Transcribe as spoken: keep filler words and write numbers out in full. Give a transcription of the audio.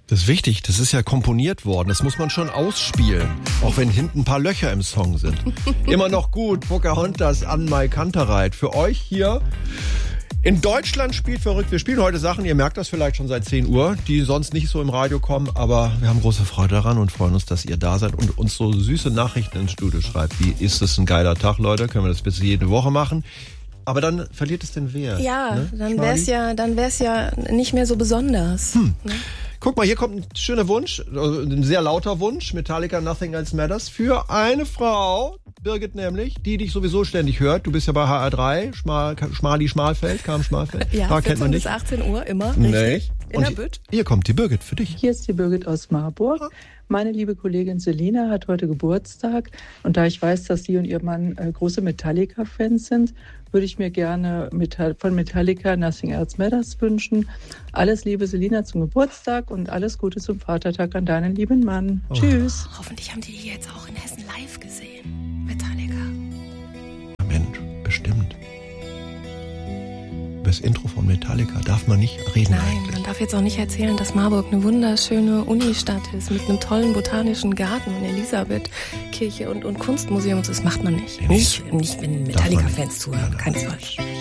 Das ist wichtig, das ist ja komponiert worden, das muss man schon ausspielen, auch wenn hinten ein paar Löcher im Song sind. Immer noch gut, Pocahontas an Mai Kantereit. Für euch hier in Deutschland spielt verrückt. Wir spielen heute Sachen, ihr merkt das vielleicht schon seit zehn Uhr, die sonst nicht so im Radio kommen, aber wir haben große Freude daran und freuen uns, dass ihr da seid und uns so süße Nachrichten ins Studio schreibt. Wie ist es ein geiler Tag, Leute? Können wir das bis jede Woche machen? Aber dann verliert es den Wert. Ja, ne? dann wär's ja, dann wär's ja nicht mehr so besonders. Hm. Ne? Guck mal, hier kommt ein schöner Wunsch, ein sehr lauter Wunsch. Metallica, Nothing Else Matters. Für eine Frau, Birgit nämlich, die dich sowieso ständig hört. Du bist ja bei H R drei, Schmal, Schmali Schmalfeld, Kam Schmalfeld. Ja, da kennt man bis dich. achtzehn Uhr immer. Nee. Richtig. In Und der Bütt. Hier kommt die Birgit für dich. Hier ist die Birgit aus Marburg. Meine liebe Kollegin Selina hat heute Geburtstag. Und da ich weiß, dass sie und ihr Mann äh, große Metallica-Fans sind, würde ich mir gerne Metall- von Metallica Nothing Else Matters wünschen. Alles Liebe, Selina, zum Geburtstag und alles Gute zum Vatertag an deinen lieben Mann. Oh. Tschüss. Hoffentlich haben die die jetzt auch in Hessen live gesehen. Metallica. Mensch, bestimmt. Über das Intro von Metallica darf man nicht reden. Nein, eigentlich. man darf jetzt auch nicht erzählen, dass Marburg eine wunderschöne Unistadt ist mit einem tollen botanischen Garten und Elisabethkirche und, und Kunstmuseum. Das macht man nicht. Nee, nee. Nicht, nicht wenn Metallica-Fans zuhören. Keine Quatsch.